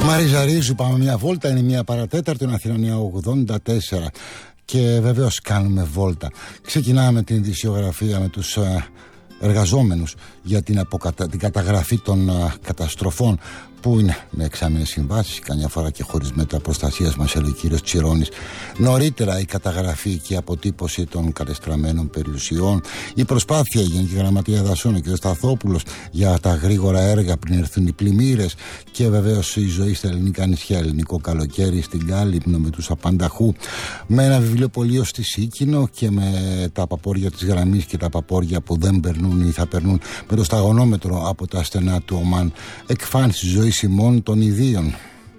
Μαρίζα Ρίζου, πάμε μια βόλτα. Είναι μια παρατέταρτο, Αθηνανία 84. Και βεβαίως κάνουμε βόλτα. Ξεκινάμε την ειδησιογραφία με τους εργαζόμενους για την καταγραφή των καταστροφών, που είναι με εξάμηνες συμβάσεις, καμιά φορά και χωρίς μέτρα προστασίας, μας έλεγε ο κύριος Τσιρώνης. Νωρίτερα η καταγραφή και η αποτύπωση των κατεστραμμένων περιουσιών. Η προσπάθεια, η Γενική Γραμματεία Δασών, ο κ. Σταθόπουλος, για τα γρήγορα έργα πριν έρθουν οι πλημμύρες. Και βεβαίως η ζωή στα ελληνικά νησιά, ελληνικό καλοκαίρι στην Κάλυμνο με τους Απανταχού. Με ένα βιβλιοπωλείο στη Σίκινο και με τα παπόρια της γραμμής και τα παπόρια που δεν περνούν ή θα περνούν με το σταγονόμετρο από τα στενά του Ομάν. Εκφάνση ζωή ημών των ιδίων.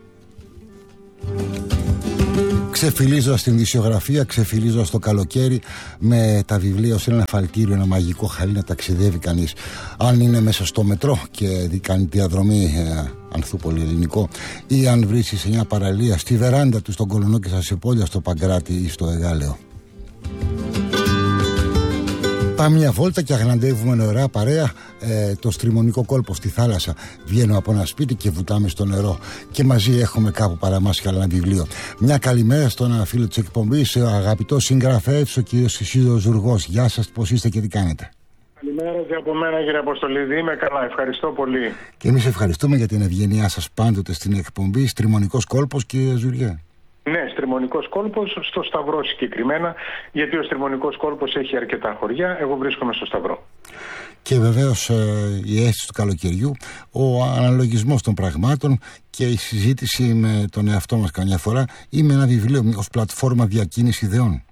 Ξεφυλίζοντας την ειδησιογραφία, ξεφυλίζοντας το καλοκαίρι με τα βιβλία ως ένα φαλτήριο, ένα μαγικό χαλί να ταξιδεύει κανείς. Αν είναι μέσα στο μετρό και κάνει διαδρομή Ανθούπολη ελληνικό, ή αν βρίσκει σε μια παραλία, στη βεράντα του, στον Κολονό και στα Σεπόλια, στο Παγκράτη ή στο Εγάλεο. Πάμε μια βόλτα και αγναντεύουμε νερά παρέα, το στριμονικό κόλπο στη θάλασσα. Βγαίνουμε από ένα σπίτι και βουτάμε στο νερό. Και μαζί έχουμε κάπου παραμάσχαλα ένα βιβλίο. Μια καλημέρα στον φίλο της εκπομπής, αγαπητό συγγραφέας, ο κύριος Σίδωρος Ζουργός. Γεια σας, πώς είστε και τι κάνετε? Καλημέρα και από μένα, κύριε Αποστολίδη. Είμαι καλά, ευχαριστώ πολύ. Και εμείς ευχαριστούμε για την ευγενιά σας πάντοτε στην εκπομπή. Στριμονικός κόλπος, κύριε Ζουργέ. Ναι, Στριμονικός κόλπος, στο Σταυρό συγκεκριμένα, γιατί ο Στριμονικός κόλπος έχει αρκετά χωριά. Εγώ βρίσκομαι στο Σταυρό. Και βεβαίως η αίσθηση του καλοκαιριού, ο αναλογισμός των πραγμάτων και η συζήτηση με τον εαυτό μας καμιά φορά, ή με ένα βιβλίο ως πλατφόρμα διακίνησης ιδεών.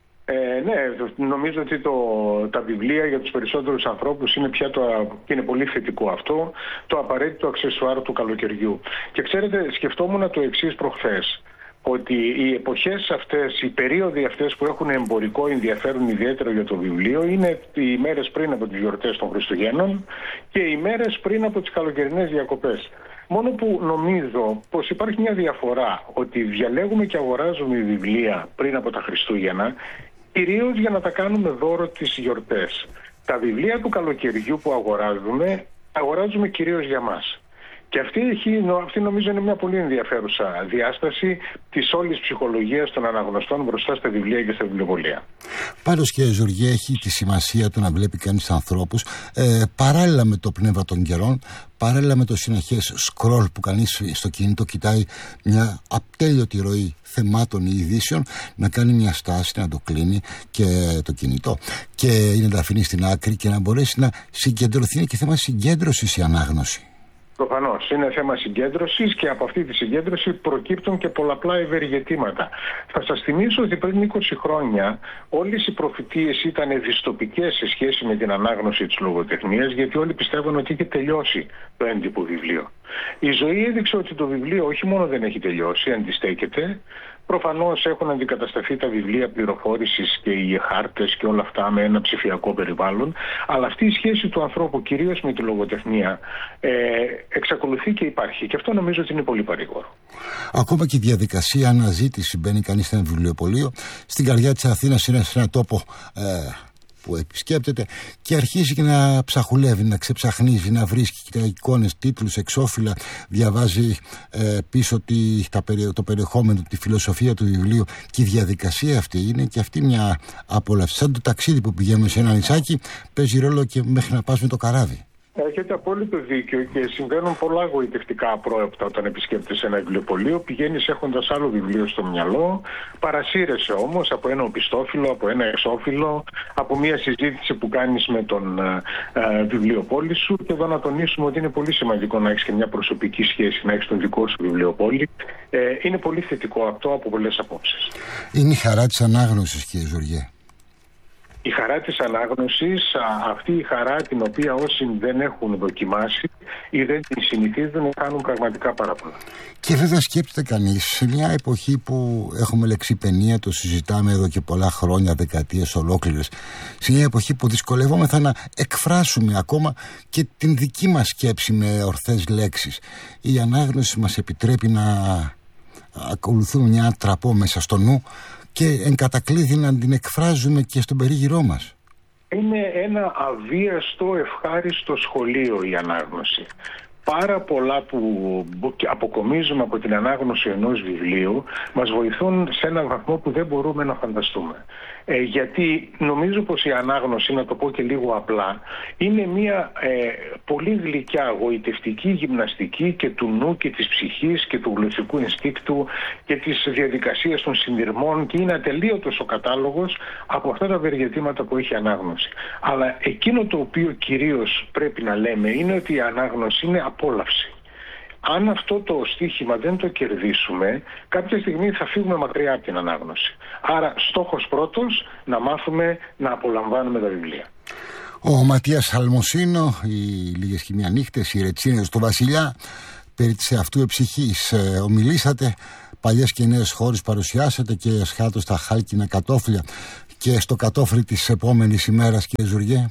Ναι, νομίζω ότι τα βιβλία για τους περισσότερους ανθρώπους είναι πια και είναι πολύ θετικό αυτό, το απαραίτητο αξεσουάρ του καλοκαιριού. Και ξέρετε, σκεφτόμουν το εξής προχθές, ότι οι εποχές αυτές, οι περίοδοι αυτές που έχουν εμπορικό ενδιαφέρον ιδιαίτερο για το βιβλίο, είναι οι μέρες πριν από τις γιορτές των Χριστουγέννων και οι μέρες πριν από τις καλοκαιρινές διακοπές. Μόνο που νομίζω πως υπάρχει μια διαφορά, ότι διαλέγουμε και αγοράζουμε βιβλία πριν από τα Χριστούγεννα, κυρίως για να τα κάνουμε δώρο τις γιορτές. Τα βιβλία του καλοκαιριού που αγοράζουμε κυρίως για μας. Και αυτή νομίζω είναι μια πολύ ενδιαφέρουσα διάσταση της όλης ψυχολογίας των αναγνωστών μπροστά στα βιβλία και στα βιβλιοπωλεία. Πάντως, κύριε Ζουργέ, έχει τη σημασία του να βλέπει κανείς ανθρώπους παράλληλα με το πνεύμα των καιρών, παράλληλα με το συνεχές σκρόλ που κανείς στο κινητό κοιτάει μια ατέλειωτη ροή θεμάτων ή ειδήσεων, να κάνει μια στάση, να το κλείνει και το κινητό και να τα αφήνει στην άκρη και να μπορέσει να συγκεντρωθεί. Είναι και θέμα συγκέντρωσης η ανάγνωση. Προφανώς είναι θέμα συγκέντρωσης και από αυτή τη συγκέντρωση προκύπτουν και πολλαπλά ευεργετήματα. Θα σας θυμίσω ότι πριν 20 χρόνια όλες οι προφητείες ήταν δυστοπικές σε σχέση με την ανάγνωση της λογοτεχνίας, γιατί όλοι πιστεύουν ότι είχε τελειώσει το έντυπο βιβλίο. Η ζωή έδειξε ότι το βιβλίο όχι μόνο δεν έχει τελειώσει, αντιστέκεται. Προφανώς έχουν αντικατασταθεί τα βιβλία πληροφόρησης και οι χάρτες και όλα αυτά με ένα ψηφιακό περιβάλλον, αλλά αυτή η σχέση του ανθρώπου κυρίως με τη λογοτεχνία εξακολουθεί και υπάρχει, και αυτό νομίζω ότι είναι πολύ παρήγορο. Ακόμα και η διαδικασία αναζήτηση, μπαίνει κανείς σε ένα βιβλιοπωλείο, στην καρδιά της Αθήνας είναι σε ένα τόπο που επισκέπτεται και αρχίζει και να ψαχουλεύει, να ξεψαχνίζει, να βρίσκει εικόνες, τίτλους, εξώφυλλα, διαβάζει πίσω το περιεχόμενο, τη φιλοσοφία του βιβλίου, και η διαδικασία αυτή είναι και αυτή μια απόλαυση. Σαν το ταξίδι που πηγαίνουμε σε ένα νησάκι, παίζει ρόλο και μέχρι να πας με το καράβι. Έχετε απόλυτο δίκιο και συμβαίνουν πολλά γοητευτικά απρόεπτα όταν επισκέπτεσαι ένα βιβλιοπωλείο. Πηγαίνεις έχοντας άλλο βιβλίο στο μυαλό, παρασύρεσαι όμως από ένα οπιστόφυλλο, από ένα εξώφυλλο, από μια συζήτηση που κάνεις με τον βιβλιοπόλη σου. Και εδώ να τονίσουμε ότι είναι πολύ σημαντικό να έχεις και μια προσωπική σχέση, να έχεις τον δικό σου βιβλιοπόλη. Είναι πολύ θετικό αυτό από πολλές απόψεις. Είναι η χαρά της ανάγνωσης, κύριε Ζουργέ. Η χαρά της ανάγνωσης, αυτή η χαρά την οποία όσοι δεν έχουν δοκιμάσει ή δεν την συνηθίζουν, κάνουν πραγματικά πάρα πολλά. Και βέβαια σκέφτεται κανείς, σε μια εποχή που έχουμε λεξιπαινία, το συζητάμε εδώ και πολλά χρόνια, δεκαετίες ολόκληρες, σε μια εποχή που δυσκολευόμεθα να εκφράσουμε ακόμα και την δική μας σκέψη με ορθές λέξεις, η ανάγνωση μας επιτρέπει να ακολουθούμε μια τραπό μέσα στο νου και εν κατακλείδη να την εκφράζουμε και στον περίγυρό μας. Είναι ένα αβίαστο ευχάριστο σχολείο η ανάγνωση. Πάρα πολλά που αποκομίζουμε από την ανάγνωση ενός βιβλίου μας βοηθούν σε έναν βαθμό που δεν μπορούμε να φανταστούμε. Γιατί νομίζω πως η ανάγνωση, να το πω και λίγο απλά, είναι μια πολύ γλυκιά γοητευτική γυμναστική και του νου και της ψυχής και του γλωσσικού инστίκτου και της διαδικασίας των συνειρμών, και είναι ατελείωτος ο κατάλογος από αυτά τα ευεργετήματα που έχει η ανάγνωση. Αλλά εκείνο το οποίο κυρίως πρέπει να λέμε είναι ότι η ανάγνωση είναι απόλαυση. Αν αυτό το στίχημα δεν το κερδίσουμε, κάποια στιγμή θα φύγουμε μακριά από την ανάγνωση. Άρα στόχος πρώτος, να μάθουμε να απολαμβάνουμε τα βιβλία. Ο Ματίας Αλμοσίνο, οι Λίγες και μια νύχτες, οι Ρετσίνες του Βασιλιά, περί της εαυτού εψυχής ομιλήσατε, παλιές και νέες χώρες παρουσιάσατε και σχάτω στα χάλκινα κατόφλια και στο κατόφλι της επόμενης ημέρας, κύριε Ζουριέ.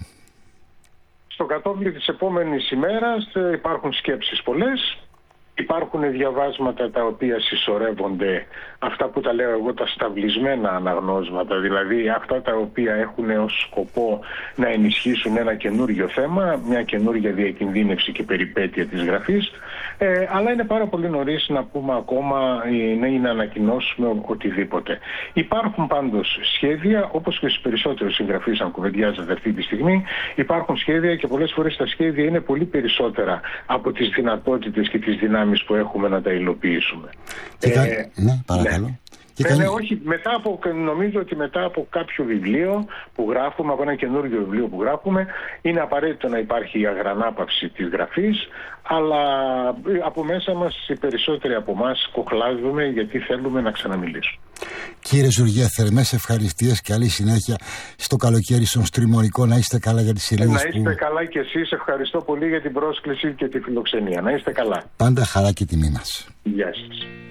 Στο κατόφλι της επόμενης ημέρας υπάρχουν σκέψεις πολλές. Υπάρχουν διαβάσματα τα οποία συσσωρεύονται, αυτά που τα λέω εγώ τα σταυλισμένα αναγνώσματα, δηλαδή αυτά τα οποία έχουν ως σκοπό να ενισχύσουν ένα καινούριο θέμα, μια καινούργια διακινδύνευση και περιπέτεια της γραφής, αλλά είναι πάρα πολύ νωρίς να πούμε ακόμα ή να ανακοινώσουμε οτιδήποτε. Υπάρχουν πάντως σχέδια, όπως και στους περισσότερους συγγραφείς αν κουβεντιάζετε αυτή τη στιγμή, υπάρχουν σχέδια και πολλές φορές τα σχέδια είναι πολύ περισσότερα από τις δυνατότητες και τις δυνάμεις που έχουμε να τα υλοποιήσουμε. Ναι, παρακαλώ. Ναι. Όχι, νομίζω ότι μετά από κάποιο βιβλίο που γράφουμε, από ένα καινούργιο βιβλίο που γράφουμε, είναι απαραίτητο να υπάρχει η αγρανάπαυση της γραφής, αλλά από μέσα μας οι περισσότεροι από εμάς κοχλάζουμε γιατί θέλουμε να ξαναμιλήσουμε. Κύριε Ζουριέ, θερμές ευχαριστίες και καλή συνέχεια στο καλοκαίρι στον Στριμονικό. Να είστε καλά για τις σελίδες. Να είστε καλά και εσείς. Ευχαριστώ πολύ για την πρόσκληση και τη φιλοξενία. Να είστε καλά. Πάντα χαρά και τιμή μας. Γεια σας.